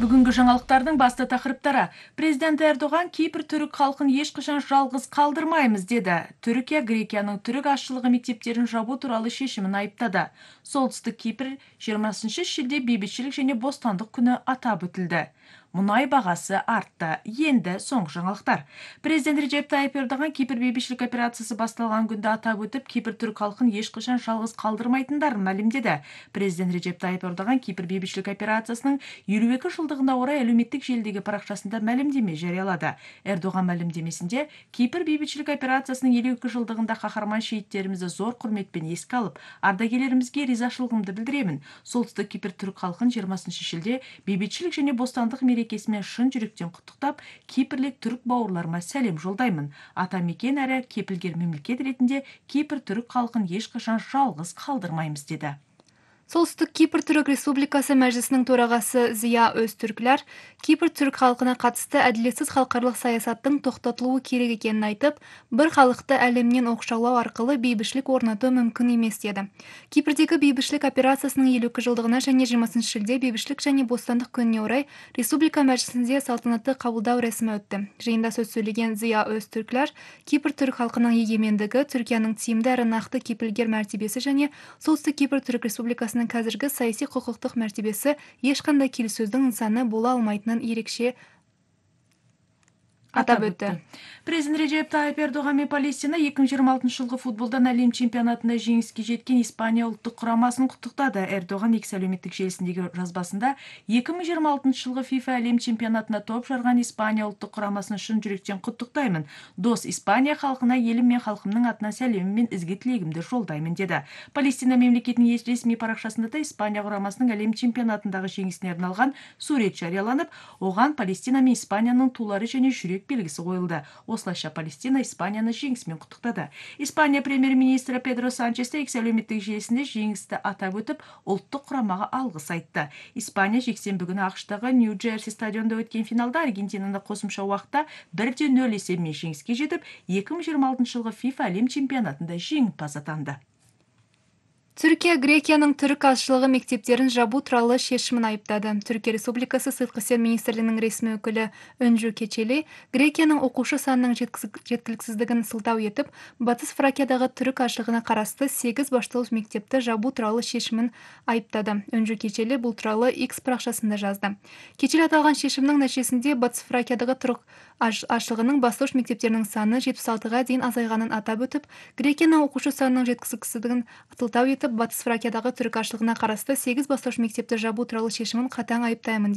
Бүгінгі жаңалықтардың басты тақырыптары. Президент Эрдоған Кипр түрік халқын ешқашан жалғыз қалдырмаймыз деді. Түркия Грекияның түрік азшылығы мектептерін жабу туралы шешімін айыптады. Солтүстік Кипр 20 шілде бейбітшілік және бостандық күні атап өтілді. Мұнай бағасы артты. Енді соңғы жаңалықтар. Президент Реджеп Тайып Эрдоған Кипр бейбітшілік операциясы басталған күнді атап өтіп, Кипр түрік халқын ешқашан жалғыз қалдырмайтындарын мәлімдеді. Президент Реджеп Тайып Эрдоған Кипр бейбітшілік операциясының 52 жылдығына орай әлеуметтік желідегі парақшасында мәлімдеме жариялады. Эрдоған мәлімдемесінде Кипр бейбітшілік операциясының 52 жылдығында қаһарман шейіттерімізді зор құрметпен еске алып, ардагерлерімізге ризашылығымды білдіремін. Солтүстік Кипр түрік халқын 20 шілде бейбітшілік және бостандық мерекесімен шын жүректен құттықтап, кипрлік түрік бауырларыма сәлем жолдаймын. Атамекен әрі кепілгер мемлекет ретінде Кипр түрік халқын ешқашан жалғыз қалдырмаймыз деді. Солтүстік Кипр Түрік Республикасы Мәжілісінің төрағасы Зия Өзтүрклер Кипр түрік халқына қатысты әділетсіз халықаралық саясаттың тоқтатылуы керек екенін айтып, бір халықты әлемнен оқшаулау арқылы бейбітшілік орнату мүмкін емес деді. Кипрдегі бейбітшілік операциясының 52 жылдығына және 20 шілде бейбітшілік және бостандық күніне орай Республика Мәжілісінде салтанатты қабылдау рәсімі өтті. Жиында сөз сөйлеген Зия Өзтүрклер Кипр түрік халқының егемендігі, Түркияның тиімді әрі нақты кепілгер мәртебесі және Солтүстік Кипр Түрік Республикасының қазіргі саяси құқықтық мәртебесі ешқандай келіссөздің нысаны бола алмайтынын ерекше атап өтті. Президент Реджеп Тайып Эрдоған мен Палестина 2026 жылғы футболдан әлем чемпионатында жеңіске жеткен Испания ұлттық құрамасын құттықтады. Эрдоған X әлеуметтік желісіндегі жазбасында 2026 жылғы FIFA әлем чемпионатына топ жарған Испания ұлттық құрамасын шын жүректен құттықтаймын. Дос Испания халқына елім мен халқымның атынан сәлемім мен ізгі тілегімді жолдаймын деді. Палестина мемлекетінің ресми парақшасында да Испания құрамасының әлем чемпионатындағы жеңісіне арналған сурет жарияланып, оған Палестина мен Испанияның тулары және жүрек белгісі қойылды. Осылайша Палестина Испанияны жеңісімен құттықтады. Испания премьер-министрі Педро Санчес X әлеуметтік желісінде жеңісті атап өтіп, ұлттық құрамаға алғыс айтты. Испания жексенбі күні ақш-тағы Нью-Джерси стадионында өткен финалда Аргентинаны қосымша уақытта 1-0 есебімен жеңіске жетіп, 2026 жылғы FIFA әлем чемпионатында жеңімпаз атанды. Түркия Грекияның түрік азшылығы мектептерін жабу туралы шешімін айыптады. Түркия Республикасы Сыртқы істер министрлігінің ресми өкілі Өнжу Кечели Грекияның оқушы санының жеткіліксіздігін сылтау етіп, Батыс Фракиядағы түрік азшылығына қарасты 8 баштауыш мектепті жабу туралы шешімін айыптады. Өнжу Кечели бұл туралы X парақшасында жазды. Кечели аталған шешімнің нәтижесінде Батыс Фракиядағы түрік азшылығының бастауыш мектептерінің саны 76-ға дейін азайғанын атап өтіп, Грекияның оқушы санының жеткіліксіздігін сылтау етіп, Батыс Фракиядағы түрік азшылығына қарасты 8 бастауыш мектепті жабу туралы шешімін қатаң айыптаймын